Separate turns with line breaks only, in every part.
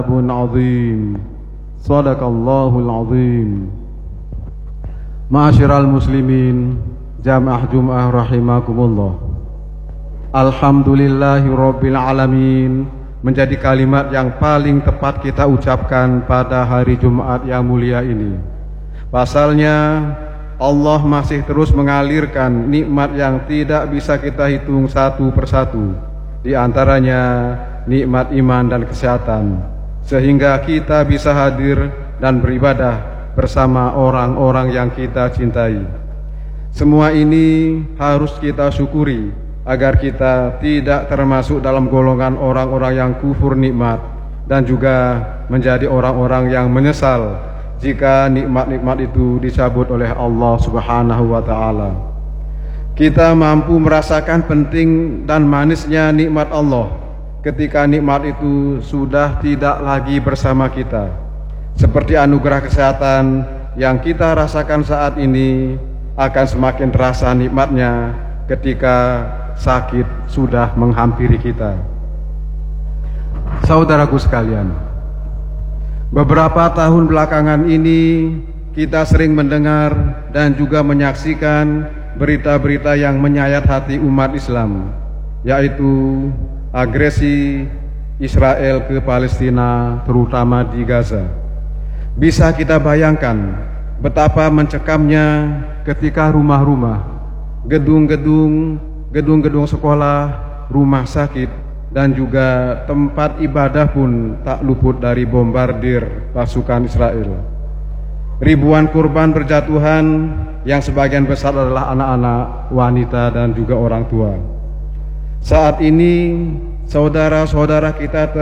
azim. Sadaqallahul azim. Ma'asyiral muslimin, jamaah Jumat rahimakumullah. Alhamdulillahirabbil alamin menjadi kalimat yang paling tepat kita ucapkan pada hari Jumat yang mulia ini. Pasalnya Allah masih terus mengalirkan nikmat yang tidak bisa kita hitung satu persatu. Di antaranya nikmat iman dan kesehatan, sehingga kita bisa hadir dan beribadah bersama orang-orang yang kita cintai. Semua ini harus kita syukuri agar kita tidak termasuk dalam golongan orang-orang yang kufur nikmat dan juga menjadi orang-orang yang menyesal jika nikmat-nikmat itu dicabut oleh Allah Subhanahu wa ta'ala. Kita mampu merasakan penting dan manisnya nikmat Allah ketika nikmat itu sudah tidak lagi bersama kita. Seperti anugerah kesehatan yang kita rasakan saat ini akan semakin terasa nikmatnya ketika sakit sudah menghampiri kita. Saudaraku sekalian, beberapa tahun belakangan ini kita sering mendengar dan juga menyaksikan berita-berita yang menyayat hati umat Islam, yaitu agresi Israel ke Palestina, terutama di Gaza. Bisa kita bayangkan betapa mencekamnya ketika rumah-rumah, gedung-gedung sekolah, rumah sakit, dan juga tempat ibadah pun tak luput dari bombardir pasukan Israel. Ribuan korban berjatuhan yang sebagian besar adalah anak-anak, wanita, dan juga orang tua. Saat ini saudara-saudara kita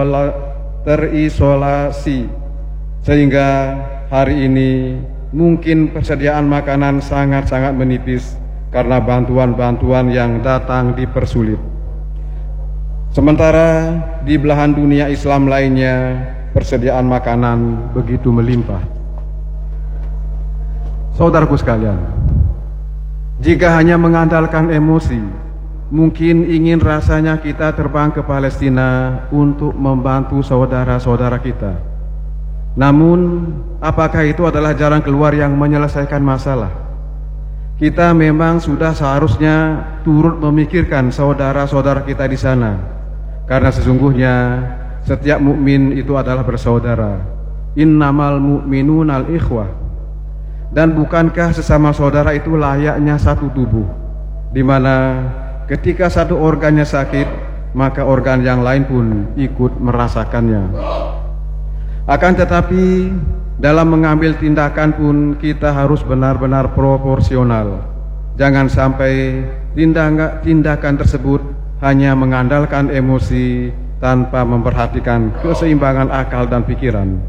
terisolasi, sehingga hari ini mungkin persediaan makanan sangat-sangat menipis karena bantuan-bantuan yang datang dipersulit. Sementara di belahan dunia Islam lainnya persediaan makanan begitu melimpah. Saudaraku sekalian, jika hanya mengandalkan emosi, mungkin ingin rasanya kita terbang ke Palestina untuk membantu saudara-saudara kita. Namun, apakah itu adalah jalan keluar yang menyelesaikan masalah? Kita memang sudah seharusnya turut memikirkan saudara-saudara kita di sana, karena sesungguhnya setiap mukmin itu adalah bersaudara. Innamal mu'minunal ikhwah. Dan bukankah sesama saudara itu layaknya satu tubuh, di mana ketika satu organnya sakit, maka organ yang lain pun ikut merasakannya. Akan tetapi dalam mengambil tindakan pun kita harus benar-benar proporsional. Jangan sampai tindakan tersebut hanya mengandalkan emosi tanpa memperhatikan keseimbangan akal dan pikiran.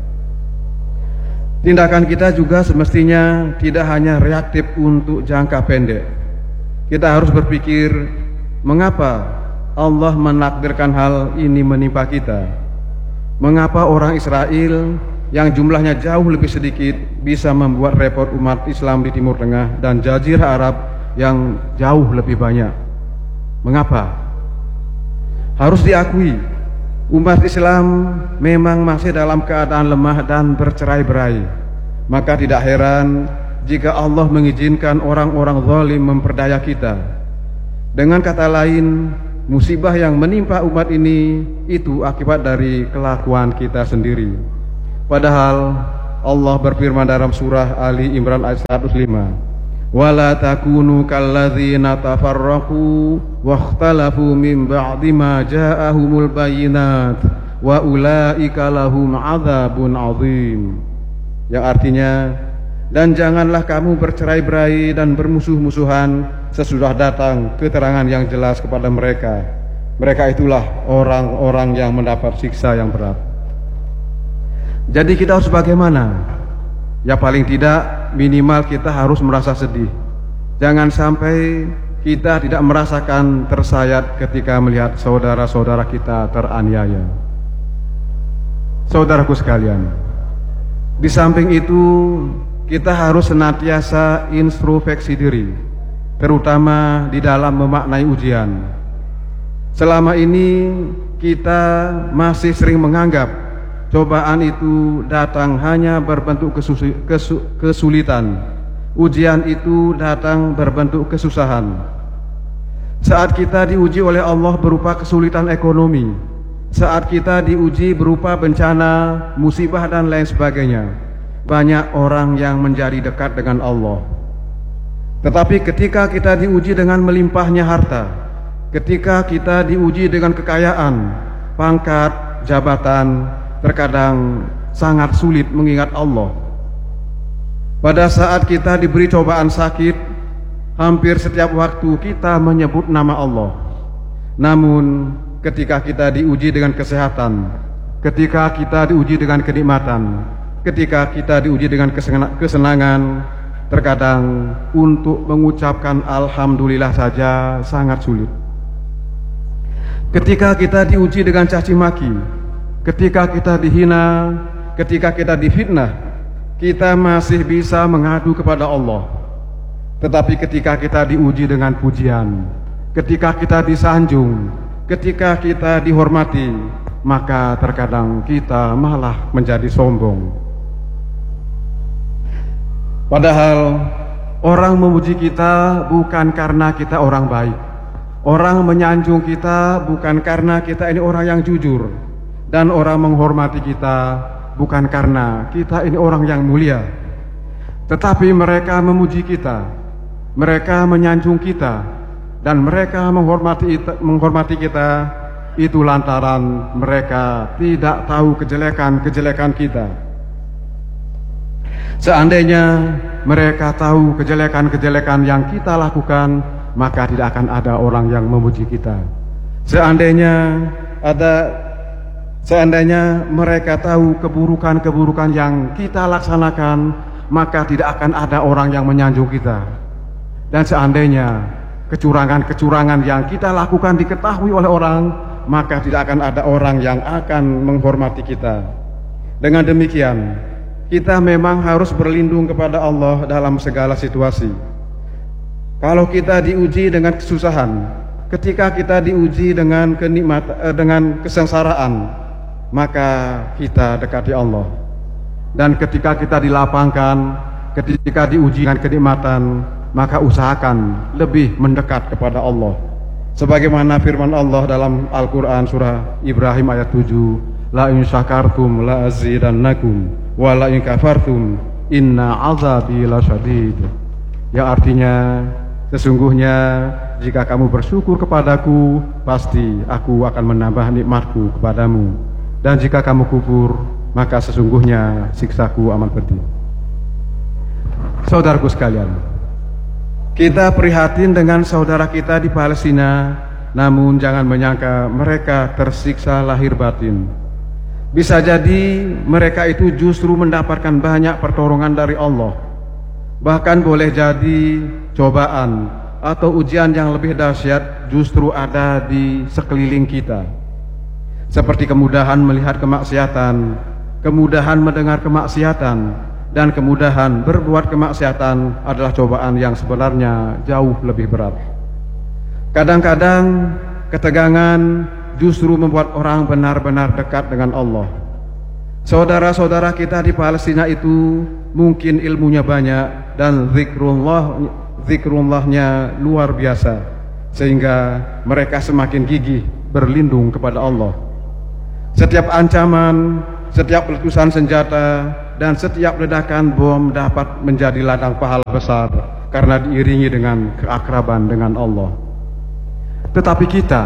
Tindakan kita juga semestinya tidak hanya reaktif untuk jangka pendek. Kita harus berpikir, mengapa Allah menakdirkan hal ini menimpa kita? Mengapa orang Israel yang jumlahnya jauh lebih sedikit bisa membuat repot umat Islam di Timur Tengah dan Jazirah Arab yang jauh lebih banyak? Mengapa? Harus diakui, umat Islam memang masih dalam keadaan lemah dan bercerai-berai. Maka tidak heran jika Allah mengizinkan orang-orang zalim memperdaya kita. Dengan kata lain, musibah yang menimpa umat ini itu akibat dari kelakuan kita sendiri. Padahal Allah berfirman dalam surah Ali Imran ayat 105, "Wala takunu kalladzina tafarraqu wakhtalafu min ba'di ma ja'ahumul bayyinat wa ulaika lahum 'adzabun 'adzim." Yang artinya, dan janganlah kamu bercerai-berai dan bermusuh-musuhan sesudah datang keterangan yang jelas kepada mereka. Mereka itulah orang-orang yang mendapat siksa yang berat. Jadi kita harus bagaimana? Ya paling tidak minimal kita harus merasa sedih. Jangan sampai kita tidak merasakan tersayat ketika melihat saudara-saudara kita teraniaya. Saudaraku sekalian, di samping itu kita harus senantiasa introspeksi diri, terutama di dalam memaknai ujian. Selama ini kita masih sering menganggap cobaan itu datang hanya berbentuk kesulitan. Ujian itu datang berbentuk kesusahan. Saat kita diuji oleh Allah berupa kesulitan ekonomi, saat kita diuji berupa bencana, musibah dan lain sebagainya, banyak orang yang menjadi dekat dengan Allah. Tetapi ketika kita diuji dengan melimpahnya harta, ketika kita diuji dengan kekayaan, pangkat, jabatan, terkadang sangat sulit mengingat Allah. Pada saat kita diberi cobaan sakit, hampir setiap waktu kita menyebut nama Allah. Namun ketika kita diuji dengan kesehatan, ketika kita diuji dengan kenikmatan, ketika kita diuji dengan kesenangan, terkadang untuk mengucapkan alhamdulillah saja sangat sulit. Ketika kita diuji dengan caci maki, ketika kita dihina, ketika kita difitnah, kita masih bisa mengadu kepada Allah. Tetapi ketika kita diuji dengan pujian, ketika kita disanjung, ketika kita dihormati, maka terkadang kita malah menjadi sombong. Padahal orang memuji kita bukan karena kita orang baik. Orang menyanjung kita bukan karena kita ini orang yang jujur. Dan orang menghormati kita bukan karena kita ini orang yang mulia. Tetapi mereka memuji kita, mereka menyanjung kita, dan mereka menghormati kita itu lantaran mereka tidak tahu kejelekan-kejelekan kita. Seandainya mereka tahu kejelekan-kejelekan yang kita lakukan, maka tidak akan ada orang yang memuji kita. Seandainya mereka tahu keburukan-keburukan yang kita laksanakan, maka tidak akan ada orang yang menyanjung kita. Dan seandainya kecurangan-kecurangan yang kita lakukan diketahui oleh orang, maka tidak akan ada orang yang akan menghormati kita. Dengan demikian, kita memang harus berlindung kepada Allah dalam segala situasi. Kalau kita diuji dengan kesusahan, ketika kita diuji dengan dengan kesengsaraan, maka kita dekati Allah. Dan ketika kita dilapangkan, ketika diuji dengan kenikmatan, maka usahakan lebih mendekat kepada Allah. Sebagaimana firman Allah dalam Al-Quran surah Ibrahim ayat 7, la in syakartum la azidannakum wa la in kafartum inna azabi lasyadid. Yang artinya, sesungguhnya jika kamu bersyukur kepadaku, pasti aku akan menambah nikmatku kepadamu. Dan jika kamu kufur, maka sesungguhnya siksaku amat pedih. Saudaraku sekalian, kita prihatin dengan saudara kita di Palestina, namun jangan menyangka mereka tersiksa lahir batin. Bisa jadi mereka itu justru mendapatkan banyak pertolongan dari Allah. Bahkan boleh jadi cobaan atau ujian yang lebih dahsyat justru ada di sekeliling kita. Seperti kemudahan melihat kemaksiatan, kemudahan mendengar kemaksiatan, dan kemudahan berbuat kemaksiatan adalah cobaan yang sebenarnya jauh lebih berat. Kadang-kadang ketegangan justru membuat orang benar-benar dekat dengan Allah. Saudara-saudara kita di Palestina itu mungkin ilmunya banyak dan zikrullahnya luar biasa, sehingga mereka semakin gigih berlindung kepada Allah. Setiap ancaman, setiap letusan senjata, dan setiap ledakan bom dapat menjadi ladang pahala besar karena diiringi dengan keakraban dengan Allah. Tetapi kita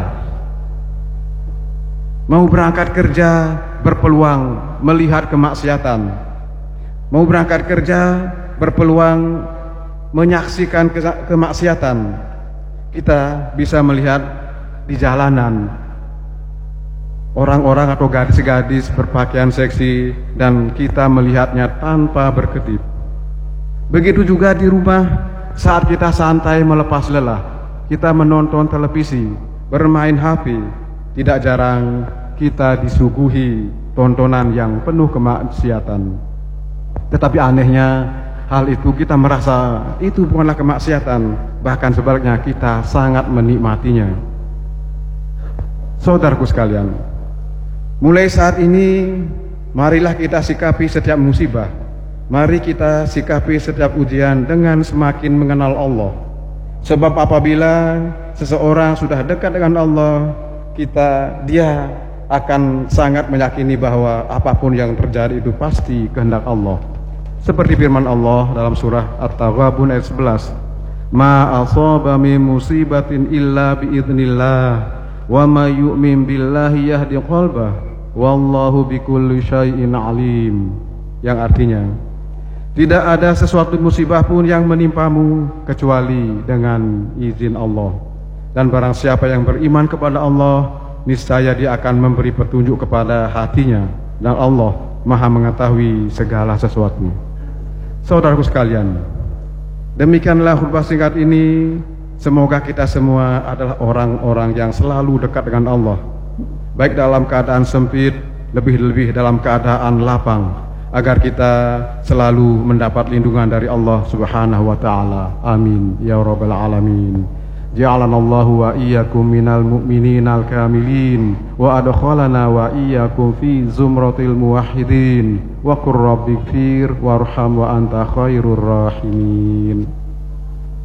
mau berangkat kerja berpeluang melihat kemaksiatan, mau berangkat kerja berpeluang menyaksikan kemaksiatan. Kita bisa melihat di jalanan orang-orang atau gadis-gadis berpakaian seksi dan kita melihatnya tanpa berkedip. Begitu juga di rumah saat kita santai melepas lelah, kita menonton televisi, bermain HP, tidak jarang kita disuguhi tontonan yang penuh kemaksiatan. Tetapi anehnya, hal itu kita merasa itu bukanlah kemaksiatan, bahkan sebaliknya kita sangat menikmatinya. Saudaraku sekalian, mulai saat ini Marilah kita sikapi setiap musibah, mari kita sikapi setiap ujian dengan semakin mengenal Allah. Sebab apabila seseorang sudah dekat dengan Allah, dia akan sangat meyakini bahwa apapun yang terjadi itu pasti kehendak Allah. Seperti firman Allah dalam surah At-Taghabun ayat 11, Ma asaba min musibatin illa biidznillah wa ma yu'min billahi yahdi qalbah wallahu bikulli syai'in alim. Yang artinya, tidak ada sesuatu musibah pun yang menimpamu kecuali dengan izin Allah. Dan barang siapa yang beriman kepada Allah, niscaya dia akan memberi petunjuk kepada hatinya, dan Allah Maha mengetahui segala sesuatu. Saudaraku sekalian, demikianlah khutbah singkat ini. Semoga kita semua adalah orang-orang yang selalu dekat dengan Allah, baik dalam keadaan sempit, lebih-lebih dalam keadaan lapang, agar kita selalu mendapat lindungan dari Allah Subhanahu wa taala. Amin ya rabbal alamin. Ja'alanallahu wa iyyakum minal mu'mininal kamilin wa adkhalana wa iyyakum fi zumratil muwahhidin wa qur rabbighfir warham wa anta khairur rahimin.